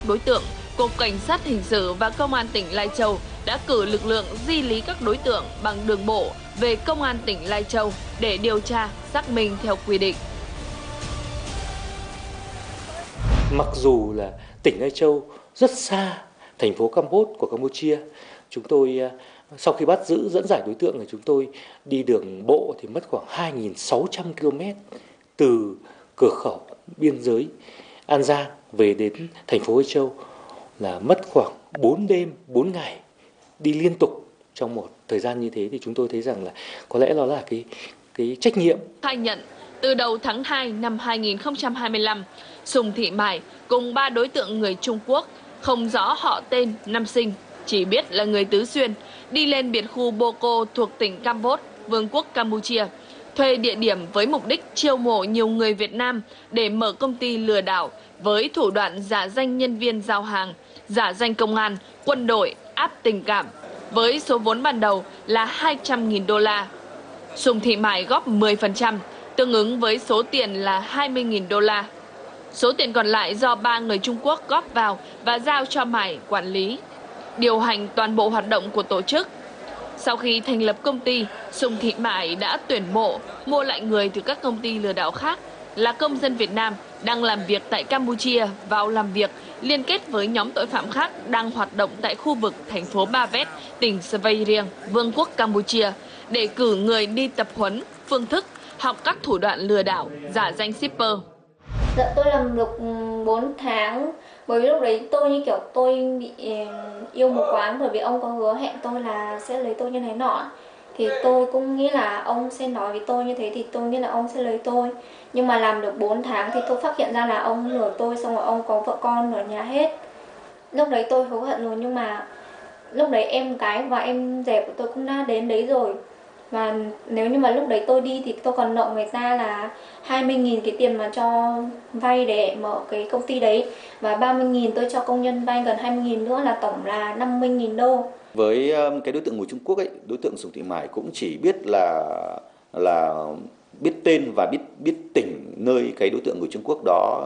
đối tượng, Cục Cảnh sát Hình sự và Công an tỉnh Lai Châu đã cử lực lượng di lý các đối tượng bằng đường bộ về Công an tỉnh Lai Châu để điều tra, xác minh theo quy định. Mặc dù là tỉnh Lai Châu rất xa thành phố Kampot của Campuchia, chúng tôi sau khi bắt giữ dẫn giải đối tượng thì chúng tôi đi đường bộ thì mất khoảng 2.600 km từ cửa khẩu biên giới An Giang về đến thành phố Lai Châu, là mất khoảng 4 đêm 4 ngày đi liên tục trong một thời gian như thế. Thì chúng tôi thấy rằng là có lẽ đó là cái trách nhiệm. Khai nhận từ đầu tháng 2 năm 2025, Sùng Thị Mải cùng 3 đối tượng người Trung Quốc không rõ họ tên, năm sinh, chỉ biết là người Tứ Xuyên, đi lên biệt khu Boko thuộc tỉnh Kampot, Vương quốc Campuchia, thuê địa điểm với mục đích chiêu mộ nhiều người Việt Nam để mở công ty lừa đảo với thủ đoạn giả danh nhân viên giao hàng, giả danh công an, quân đội, áp tình cảm, với số vốn ban đầu là 200.000 đô la. Sùng Thị Mải góp 10%, tương ứng với số tiền là 20.000 đô la. Số tiền còn lại do 3 người Trung Quốc góp vào và giao cho Mải quản lý, điều hành toàn bộ hoạt động của tổ chức. Sau khi thành lập công ty, Sùng Thị Mải đã tuyển mộ, mua lại người từ các công ty lừa đảo khác là công dân Việt Nam đang làm việc tại Campuchia vào làm việc, liên kết với nhóm tội phạm khác đang hoạt động tại khu vực thành phố Ba Vét, tỉnh Svay Rieng, Vương quốc Campuchia, để cử người đi tập huấn, phương thức, học các thủ đoạn lừa đảo, giả danh shipper. Dạ, tôi làm được 4 tháng, bởi vì lúc đấy tôi như kiểu tôi bị yêu một quán, bởi vì ông có hứa hẹn tôi là sẽ lấy tôi như thế nọ. Thì tôi cũng nghĩ là ông sẽ nói với tôi như thế thì tôi nghĩ là ông sẽ lấy tôi. Nhưng mà làm được 4 tháng thì tôi phát hiện ra là ông lừa tôi, xong rồi ông có vợ con ở nhà hết. Lúc đấy tôi hối hận rồi, nhưng mà lúc đấy em gái và em rể của tôi cũng đã đến đấy rồi. Và nếu như mà lúc đấy tôi đi thì tôi còn nợ người ta là 20.000 cái tiền mà cho vay để mở cái công ty đấy. Và 30.000 tôi cho công nhân vay, gần 20.000 nữa là tổng là 50.000 đô. Với cái đối tượng người Trung Quốc ấy, đối tượng Sùng Thị Mải cũng chỉ biết là biết tên và biết tỉnh nơi cái đối tượng người Trung Quốc đó,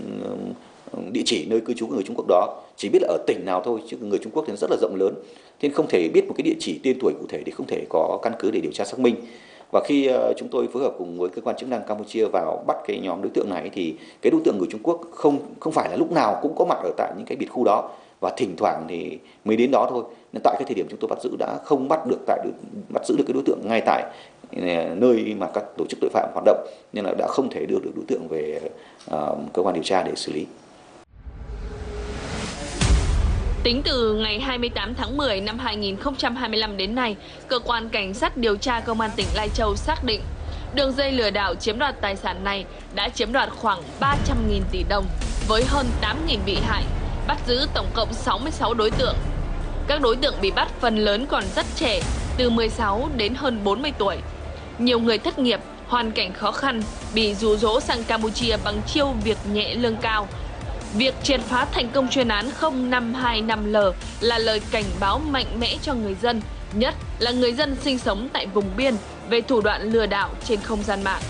địa chỉ nơi cư trú của người Trung Quốc đó, chỉ biết là ở tỉnh nào thôi, chứ người Trung Quốc thì rất là rộng lớn, nên không thể biết một cái địa chỉ, tên tuổi cụ thể để không thể có căn cứ để điều tra xác minh. Và khi chúng tôi phối hợp cùng với cơ quan chức năng Campuchia vào bắt cái nhóm đối tượng này thì cái đối tượng người Trung Quốc không phải là lúc nào cũng có mặt ở tại những cái biệt khu đó, và thỉnh thoảng thì mới đến đó thôi. Nên tại cái thời điểm chúng tôi bắt giữ đã không bắt giữ được cái đối tượng ngay tại nơi mà các tổ chức tội phạm hoạt động, nên là đã không thể đưa được đối tượng về cơ quan điều tra để xử lý. Tính từ ngày 28 tháng 10 năm 2025 đến nay, Cơ quan Cảnh sát điều tra Công an tỉnh Lai Châu xác định đường dây lừa đảo chiếm đoạt tài sản này đã chiếm đoạt khoảng 300.000 tỷ đồng với hơn 8.000 bị hại, bắt giữ tổng cộng 66 đối tượng. Các đối tượng bị bắt phần lớn còn rất trẻ, từ 16 đến hơn 40 tuổi. Nhiều người thất nghiệp, hoàn cảnh khó khăn, bị dụ dỗ sang Campuchia bằng chiêu việc nhẹ lương cao. Việc triệt phá thành công chuyên án 0525L là lời cảnh báo mạnh mẽ cho người dân, nhất là người dân sinh sống tại vùng biên, về thủ đoạn lừa đảo trên không gian mạng.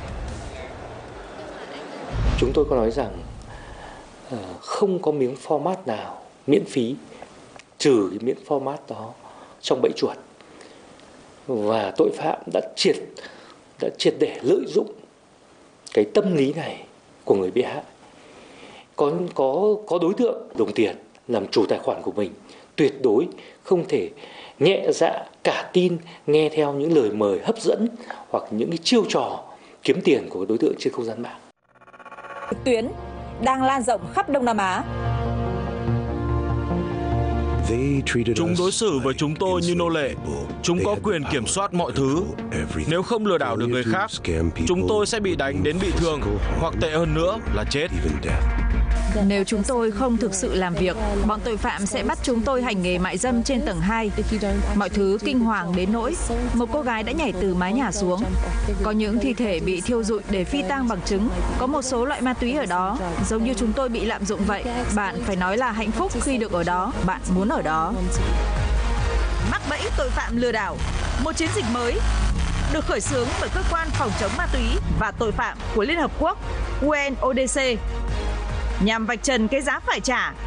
Chúng tôi có nói rằng không có miếng format nào miễn phí trừ cái miếng format đó trong bẫy chuột, và tội phạm đã triệt để lợi dụng cái tâm lý này của người bị hại. Có đối tượng đồng tiền làm chủ tài khoản của mình, tuyệt đối không thể nhẹ dạ cả tin nghe theo những lời mời hấp dẫn hoặc những cái chiêu trò kiếm tiền của đối tượng trên không gian mạng. Trực tuyến đang lan rộng khắp Đông Nam Á. Chúng đối xử với chúng tôi như nô lệ. Chúng có quyền kiểm soát mọi thứ. Nếu không lừa đảo được người khác, chúng tôi sẽ bị đánh đến bị thương, hoặc tệ hơn nữa là chết. Nếu chúng tôi không thực sự làm việc, bọn tội phạm sẽ bắt chúng tôi hành nghề mại dâm trên tầng 2. Mọi thứ kinh hoàng đến nỗi một cô gái đã nhảy từ mái nhà xuống. Có những thi thể bị thiêu rụi để phi tang bằng chứng. Có một số loại ma túy ở đó, giống như chúng tôi bị lạm dụng vậy. Bạn phải nói là hạnh phúc khi được ở đó, bạn muốn ở đó. Mắc bẫy tội phạm lừa đảo, một chiến dịch mới được khởi xướng bởi Cơ quan Phòng chống ma túy và tội phạm của Liên Hợp Quốc, UNODC, nhằm vạch trần cái giá phải trả